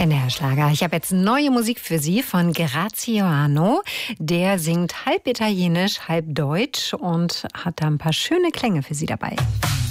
NDR Schlager. Ich habe jetzt neue Musik für Sie von Graziano. Der singt halb italienisch, halb deutsch und hat da ein paar schöne Klänge für Sie dabei.